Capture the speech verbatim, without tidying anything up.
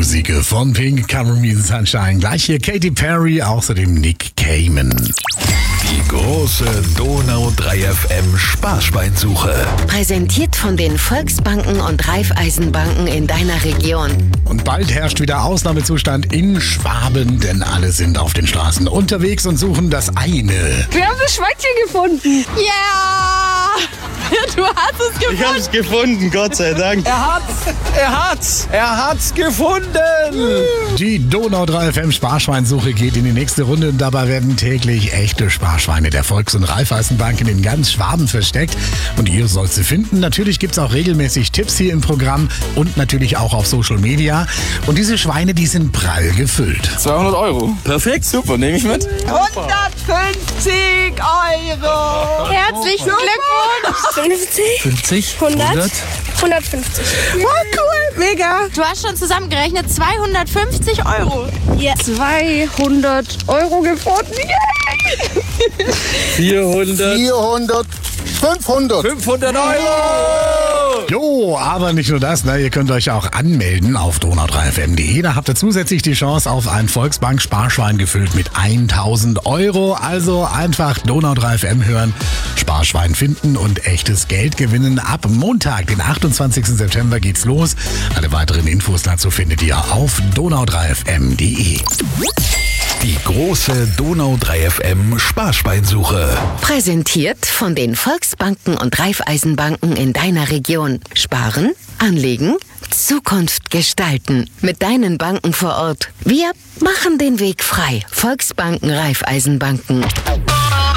Musik von Pink, Cover Me the Sunshine. Gleich hier Katy Perry, außerdem Nick Cayman. Die große Donau drei F M Sparschweinsuche. Präsentiert von den Volksbanken und Raiffeisenbanken in deiner Region. Und bald herrscht wieder Ausnahmezustand in Schwaben, denn alle sind auf den Straßen unterwegs und suchen das eine. Wir haben das Schweinchen gefunden. Ja! Yeah! Du hast es gefunden. Ich hab's gefunden, Gott sei Dank. Er hat's, er hat's, er hat's gefunden. Die Donau drei F M Sparschweinsuche geht in die nächste Runde und dabei werden täglich echte Sparschweine der Volks- und Raiffeisenbanken in ganz Schwaben versteckt. Und ihr sollt sie finden. Natürlich gibt's auch regelmäßig Tipps hier im Programm und natürlich auch auf Social Media. Und diese Schweine, die sind prall gefüllt. zweihundert Euro. Perfekt, super, nehme ich mit. hundertfünfzig Euro. Herzlichen Glückwunsch. fünfzig, fünfzig, hundert, hundertfünfzig. Oh, cool, mega. Du hast schon zusammengerechnet zweihundertfünfzig Euro. Ja. zweihundert Euro gefunden. Yay! vierhundert, vierhundert, fünfhundert. fünfhundert Euro. Jo, aber nicht nur das, ne? Ihr könnt euch auch anmelden auf donau drei f m punkt de. Da habt ihr zusätzlich die Chance auf ein Volksbank-Sparschwein gefüllt mit tausend Euro. Also einfach Donau drei F M hören, Sparschwein finden und echtes Geld gewinnen. Ab Montag, den achtundzwanzigsten September, geht's los. Alle weiteren Infos dazu findet ihr auf donau drei f m punkt de. Die große Donau drei F M Sparschweinsuche. Präsentiert von den Volksbanken und Raiffeisenbanken in deiner Region. Sparen, anlegen, Zukunft gestalten. Mit deinen Banken vor Ort. Wir machen den Weg frei. Volksbanken, Raiffeisenbanken.